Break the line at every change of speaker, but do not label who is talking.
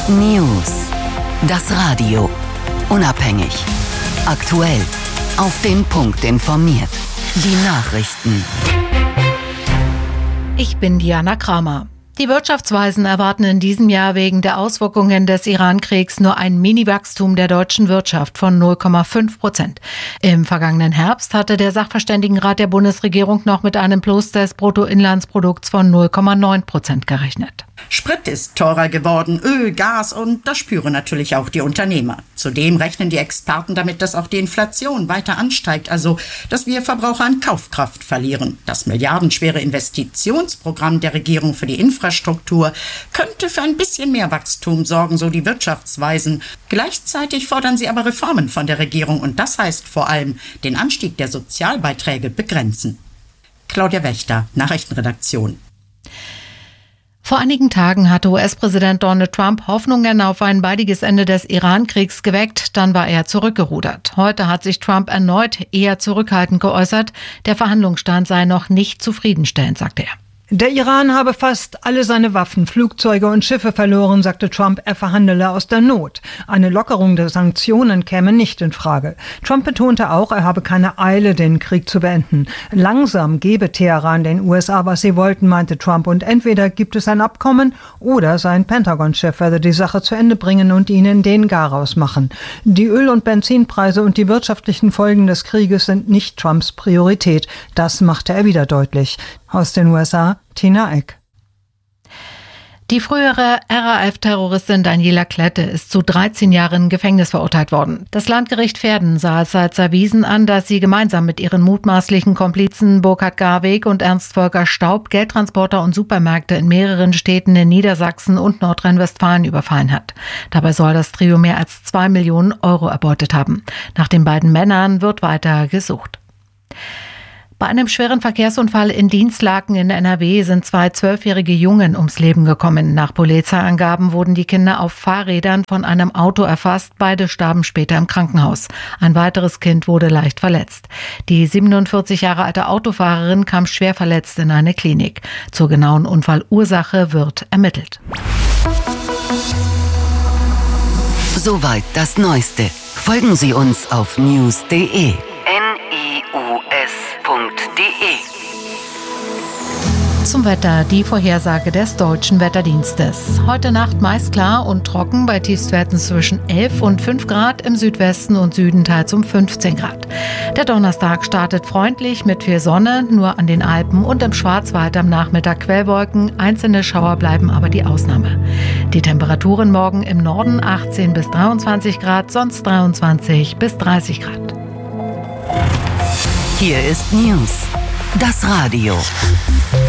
News. Das Radio. Unabhängig. Aktuell. Auf den Punkt informiert. Die Nachrichten.
Ich bin Diana Kramer. Die Wirtschaftsweisen erwarten in diesem Jahr wegen der Auswirkungen des Iran-Kriegs nur ein Mini-Wachstum der deutschen Wirtschaft von 0,5%. Im vergangenen Herbst hatte der Sachverständigenrat der Bundesregierung noch mit einem Plus des Bruttoinlandsprodukts von 0,9% gerechnet.
Sprit ist teurer geworden, Öl, Gas und das spüren natürlich auch die Unternehmer. Zudem rechnen die Experten damit, dass auch die Inflation weiter ansteigt, also dass wir Verbraucher an Kaufkraft verlieren. Das milliardenschwere Investitionsprogramm der Regierung für die Infrastruktur könnte für ein bisschen mehr Wachstum sorgen, so die Wirtschaftsweisen. Gleichzeitig fordern sie aber Reformen von der Regierung und das heißt vor allem den Anstieg der Sozialbeiträge begrenzen. Claudia Wächter, Nachrichtenredaktion.
Vor einigen Tagen hatte US-Präsident Donald Trump Hoffnungen auf ein baldiges Ende des Iran-Kriegs geweckt, dann war er zurückgerudert. Heute hat sich Trump erneut eher zurückhaltend geäußert. Der Verhandlungsstand sei noch nicht zufriedenstellend, sagte er.
Der Iran habe fast alle seine Waffen, Flugzeuge und Schiffe verloren, sagte Trump, er verhandele aus der Not. Eine Lockerung der Sanktionen käme nicht in Frage. Trump betonte auch, er habe keine Eile, den Krieg zu beenden. Langsam gebe Teheran den USA, was sie wollten, meinte Trump. Und entweder gibt es ein Abkommen oder sein Pentagon-Chef werde die Sache zu Ende bringen und ihnen den Garaus machen. Die Öl- und Benzinpreise und die wirtschaftlichen Folgen des Krieges sind nicht Trumps Priorität. Das machte er wieder deutlich. Aus den USA, Tina Eck.
Die frühere RAF-Terroristin Daniela Klette ist zu 13 Jahren Gefängnis verurteilt worden. Das Landgericht Verden sah es als erwiesen an, dass sie gemeinsam mit ihren mutmaßlichen Komplizen Burkhard Garweg und Ernst-Volker Staub Geldtransporter und Supermärkte in mehreren Städten in Niedersachsen und Nordrhein-Westfalen überfallen hat. Dabei soll das Trio mehr als 2 Millionen Euro erbeutet haben. Nach den beiden Männern wird weiter gesucht. Bei einem schweren Verkehrsunfall in Dinslaken in NRW sind 2 12-jährige Jungen ums Leben gekommen. Nach Polizeiangaben wurden die Kinder auf Fahrrädern von einem Auto erfasst. Beide starben später im Krankenhaus. Ein weiteres Kind wurde leicht verletzt. Die 47 Jahre alte Autofahrerin kam schwer verletzt in eine Klinik. Zur genauen Unfallursache wird ermittelt.
Soweit das Neueste. Folgen Sie uns auf news.de.
Zum Wetter, die Vorhersage des Deutschen Wetterdienstes. Heute Nacht meist klar und trocken bei Tiefstwerten zwischen 11 und 5 Grad, im Südwesten und Süden teils um 15 Grad. Der Donnerstag startet freundlich mit viel Sonne, nur an den Alpen und im Schwarzwald am Nachmittag Quellwolken. Einzelne Schauer bleiben aber die Ausnahme. Die Temperaturen morgen im Norden 18 bis 23 Grad, sonst 23 bis 30 Grad.
Hier ist News. Das Radio.